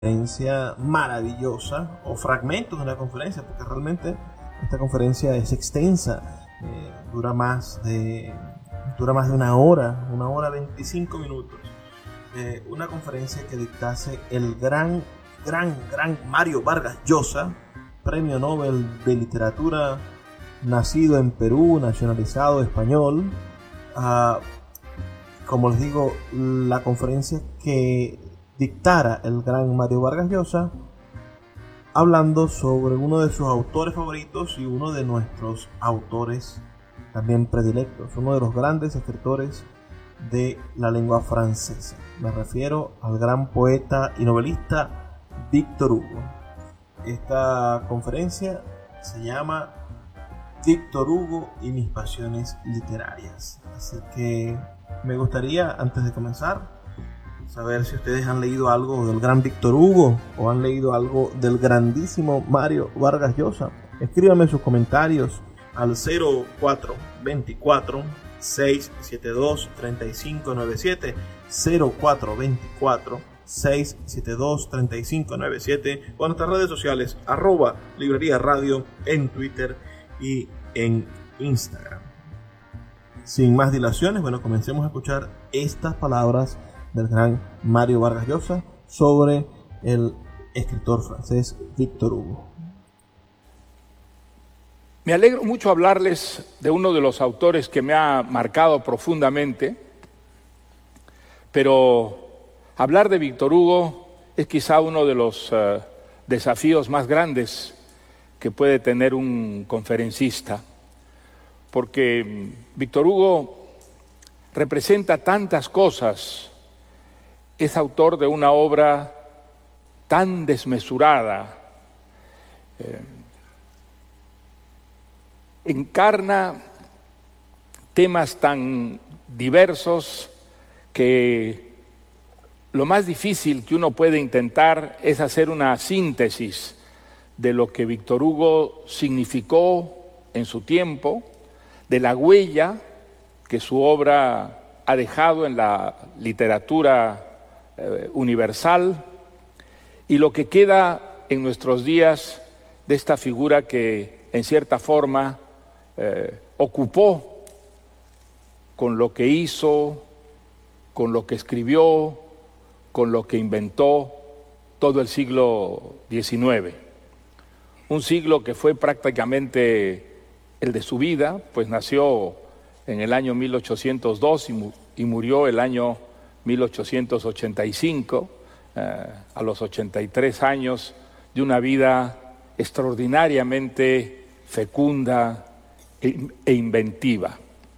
conferencia maravillosa o fragmentos de una conferencia, porque realmente esta conferencia es extensa, dura más de una hora 25 minutos. Una conferencia que dictase el gran Mario Vargas Llosa, premio Nobel de Literatura, nacido en Perú, nacionalizado español. Como les digo, la conferencia que dictara el gran Mario Vargas Llosa, hablando sobre uno de sus autores favoritos y uno de nuestros autores también predilectos, uno de los grandes escritores de la lengua francesa. Me refiero al gran poeta y novelista Víctor Hugo. Esta conferencia se llama Víctor Hugo y mis pasiones literarias. Así que me gustaría, antes de comenzar, saber si ustedes han leído algo del gran Víctor Hugo o han leído algo del grandísimo Mario Vargas Llosa. Escríbanme sus comentarios al 0424 672 3597, 0424 672 3597, o en nuestras redes sociales @librería radio en Twitter y en Instagram. Sin más dilaciones, comencemos a escuchar estas palabras del gran Mario Vargas Llosa sobre el escritor francés Víctor Hugo. Me alegro mucho hablarles de uno de los autores que me ha marcado profundamente, pero hablar de Víctor Hugo es quizá uno de los desafíos más grandes que puede tener un conferencista, porque Víctor Hugo representa tantas cosas. Es autor de una obra tan desmesurada, encarna temas tan diversos que lo más difícil que uno puede intentar es hacer una síntesis de lo que Víctor Hugo significó en su tiempo, de la huella que su obra ha dejado en la literatura universal y lo que queda en nuestros días de esta figura que en cierta forma ocupó con lo que hizo, con lo que escribió, con lo que inventó todo el siglo XIX. Un siglo que fue prácticamente el de su vida, pues nació en el año 1802 y murió el año 1885, a los 83 años, de una vida extraordinariamente fecunda e inventiva.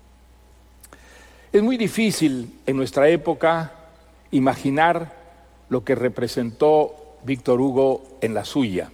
Es muy difícil en nuestra época imaginar lo que representó Víctor Hugo en la suya.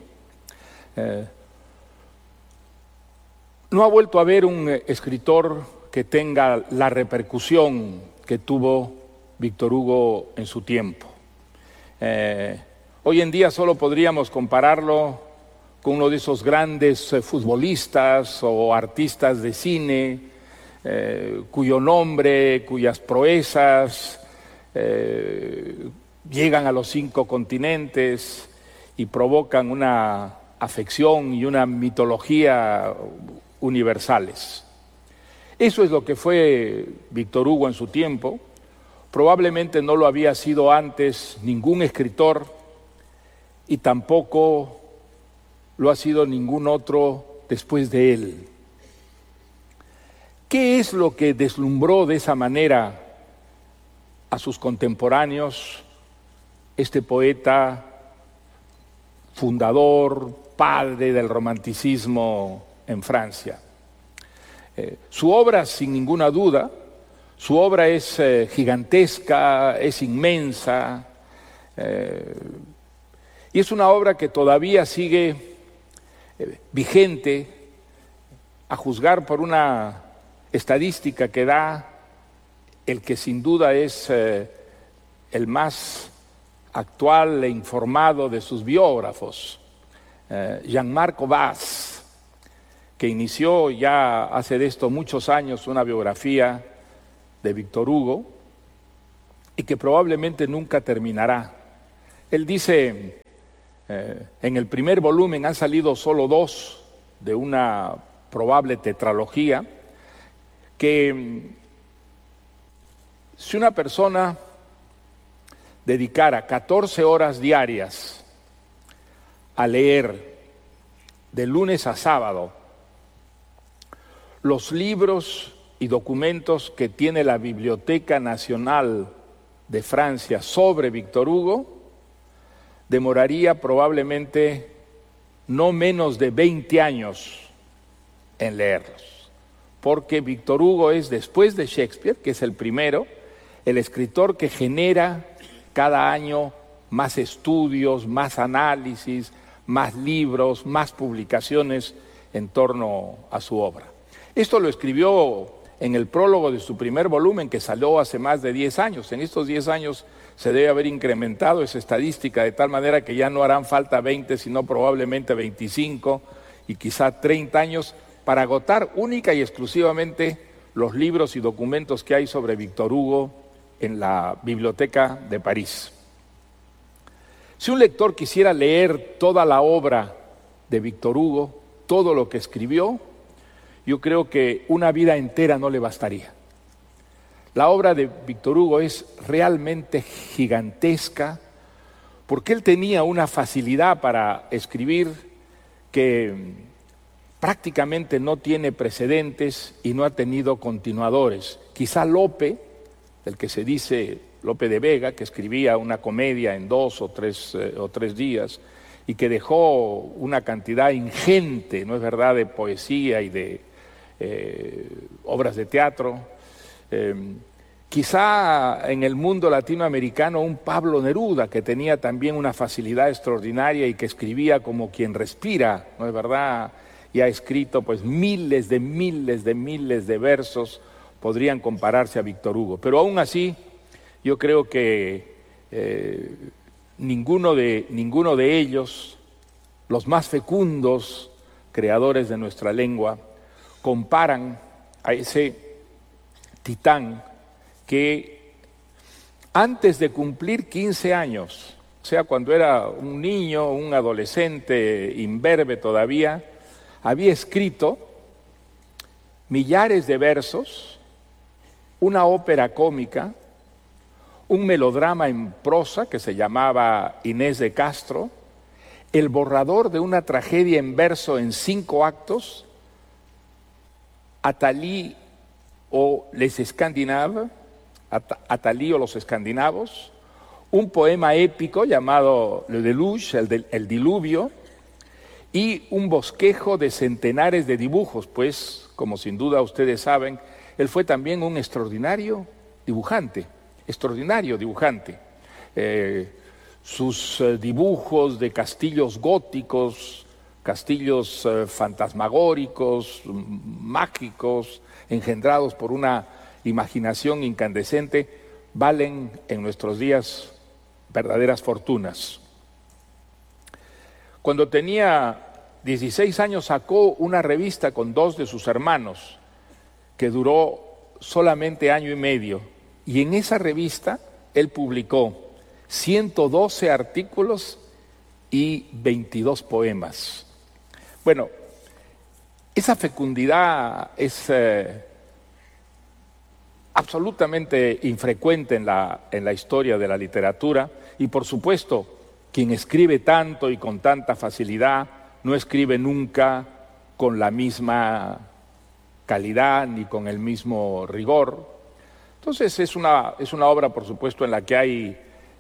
No ha vuelto a haber un escritor que tenga la repercusión que tuvo Víctor Hugo en su tiempo. Hoy en día solo podríamos compararlo con uno de esos grandes futbolistas o artistas de cine, cuyo nombre, cuyas proezas llegan a los 5 continentes y provocan una afección y una mitología universales. Eso es lo que fue Víctor Hugo en su tiempo. Probablemente no lo había sido antes ningún escritor y tampoco lo ha sido ningún otro después de él. ¿Qué es lo que deslumbró de esa manera a sus contemporáneos este poeta fundador, padre del romanticismo en Francia? Su obra, sin ninguna duda, su obra es gigantesca, es inmensa, y es una obra que todavía sigue vigente, a juzgar por una estadística que da el que sin duda es el más actual e informado de sus biógrafos, Jean-Marc Aubas, que inició ya hace de esto muchos años una biografía de Víctor Hugo y que probablemente nunca terminará. Él dice, en el primer volumen han salido solo 2 de una probable tetralogía, que si una persona dedicara 14 horas diarias a leer de lunes a sábado los libros y documentos que tiene la Biblioteca Nacional de Francia sobre Víctor Hugo, demoraría probablemente no menos de 20 años en leerlos, porque Víctor Hugo es, después de Shakespeare, que es el primero, el escritor que genera cada año más estudios, más análisis, más libros, más publicaciones en torno a su obra. Esto lo escribió en el prólogo de su primer volumen, que salió hace más de 10 años. En estos 10 años se debe haber incrementado esa estadística de tal manera que ya no harán falta 20, sino probablemente 25 y quizá 30 años para agotar única y exclusivamente los libros y documentos que hay sobre Víctor Hugo en la Biblioteca de París. Si un lector quisiera leer toda la obra de Víctor Hugo, todo lo que escribió, yo creo que una vida entera no le bastaría. La obra de Víctor Hugo es realmente gigantesca, porque él tenía una facilidad para escribir que prácticamente no tiene precedentes y no ha tenido continuadores. Quizá Lope, del que se dice Lope de Vega, que escribía una comedia en 2 o 3 días y que dejó una cantidad ingente, ¿no es verdad?, de poesía y de obras de teatro. Quizá en el mundo latinoamericano un Pablo Neruda, que tenía también una facilidad extraordinaria y que escribía como quien respira, ¿no es verdad?, y ha escrito pues miles de versos, podrían compararse a Víctor Hugo. Pero aún así, yo creo que ninguno de ellos, los más fecundos creadores de nuestra lengua, comparan a ese titán que antes de cumplir 15 años, o sea, cuando era un niño, un adolescente, imberbe todavía, había escrito millares de versos, una ópera cómica, un melodrama en prosa que se llamaba Inés de Castro, el borrador de una tragedia en verso en 5 actos, Athalie o les Scandinaves, Athalie o los escandinavos, un poema épico llamado Le Déluge, el diluvio, y un bosquejo de centenares de dibujos, pues, como sin duda ustedes saben, él fue también un extraordinario dibujante. Sus dibujos de castillos góticos, castillos fantasmagóricos, mágicos, engendrados por una imaginación incandescente, valen en nuestros días verdaderas fortunas. Cuando tenía 16 años sacó una revista con 2 de sus hermanos, que duró solamente año y medio, y en esa revista él publicó 112 artículos y 22 poemas. Bueno, esa fecundidad es absolutamente infrecuente en la historia de la literatura, y por supuesto, quien escribe tanto y con tanta facilidad no escribe nunca con la misma calidad ni con el mismo rigor. Entonces es una obra, por supuesto, en la que hay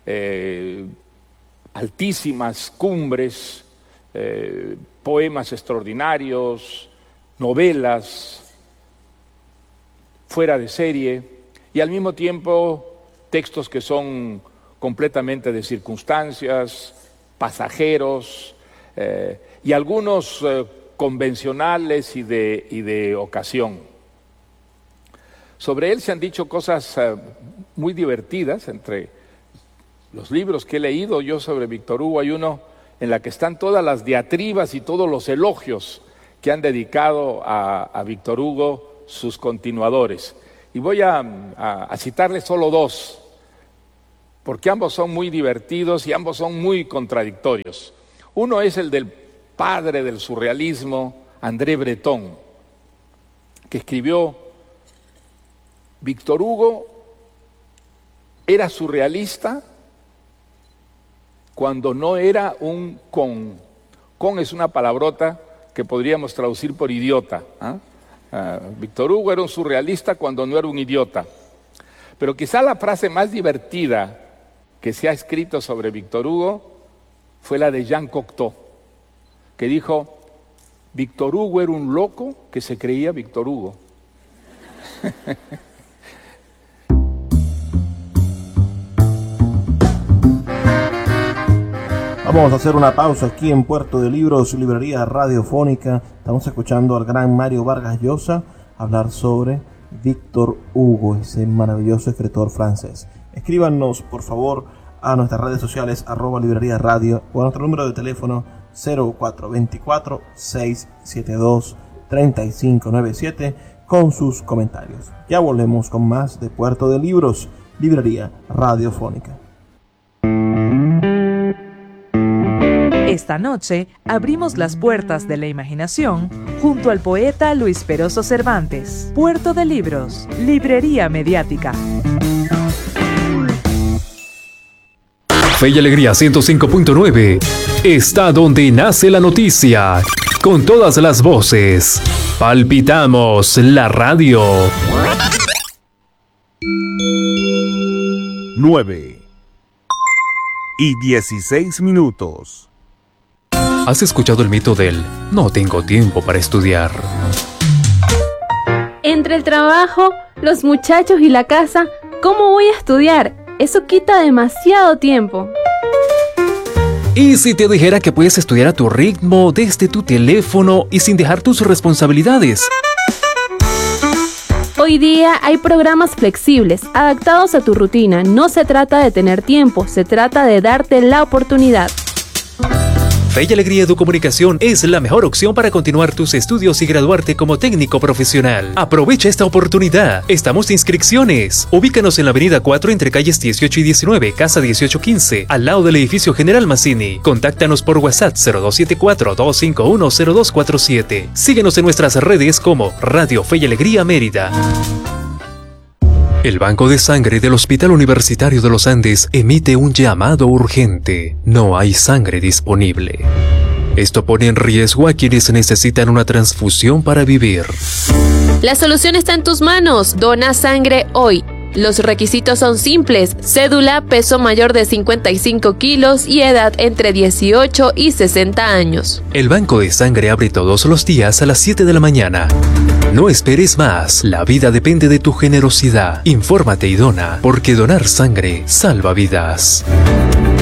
altísimas cumbres, poemas extraordinarios, novelas fuera de serie, y al mismo tiempo textos que son completamente de circunstancias, pasajeros, y algunos convencionales y de ocasión. Sobre él se han dicho cosas muy divertidas. Entre los libros que he leído yo sobre Víctor Hugo hay uno en la que están todas las diatribas y todos los elogios que han dedicado a Víctor Hugo sus continuadores. Y voy a citarles solo 2. porque ambos son muy divertidos y ambos son muy contradictorios. Uno es el del padre del surrealismo, André Breton, que escribió: Víctor Hugo era surrealista cuando no era un con. Con es una palabrota que podríamos traducir por idiota. Víctor Hugo era un surrealista cuando no era un idiota. Pero quizá la frase más divertida que se ha escrito sobre Víctor Hugo fue la de Jean Cocteau, que dijo: Víctor Hugo era un loco que se creía Víctor Hugo. Vamos a hacer una pausa aquí en Puerto de Libros, librería radiofónica. Estamos escuchando al gran Mario Vargas Llosa hablar sobre Víctor Hugo, ese maravilloso escritor francés. Escríbanos, por favor, a nuestras redes sociales, @librería radio, o a nuestro número de teléfono 0424-672-3597 con sus comentarios. Ya volvemos con más de Puerto de Libros, librería radiofónica. Esta noche abrimos las puertas de la imaginación junto al poeta Luis Peroso Cervantes. Puerto de Libros, librería mediática. Fe y Alegría 105.9 está donde nace la noticia, con todas las voces. Palpitamos la radio. 9:16. ¿Has escuchado el mito del no tengo tiempo para estudiar? Entre el trabajo, los muchachos y la casa, ¿cómo voy a estudiar? Eso quita demasiado tiempo. ¿Y si te dijera que puedes estudiar a tu ritmo, desde tu teléfono y sin dejar tus responsabilidades? Hoy día hay programas flexibles, adaptados a tu rutina. No se trata de tener tiempo, se trata de darte la oportunidad. Fe y Alegría Educomunicación es la mejor opción para continuar tus estudios y graduarte como técnico profesional. Aprovecha esta oportunidad. Estamos de inscripciones. Ubícanos en la avenida 4 entre calles 18 y 19, casa 1815, al lado del edificio General Mazzini. Contáctanos por WhatsApp 0274-251-0247. Síguenos en nuestras redes como Radio Fe y Alegría Mérida. El Banco de Sangre del Hospital Universitario de los Andes emite un llamado urgente. No hay sangre disponible. Esto pone en riesgo a quienes necesitan una transfusión para vivir. La solución está en tus manos. Dona sangre hoy. Los requisitos son simples: cédula, peso mayor de 55 kilos y edad entre 18 y 60 años. El Banco de Sangre abre todos los días a las 7 de la mañana. No esperes más, la vida depende de tu generosidad. Infórmate y dona, porque donar sangre salva vidas.